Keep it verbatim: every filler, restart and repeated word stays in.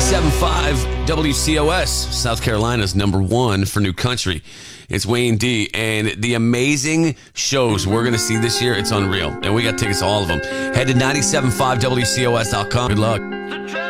ninety-seven point five W C O S, South Carolina's number one for new country. It's Wayne D, and the amazing shows we're going to see this year, it's unreal. And we got tickets to all of them. Head to ninety-seven point five W C O S dot com. Good luck.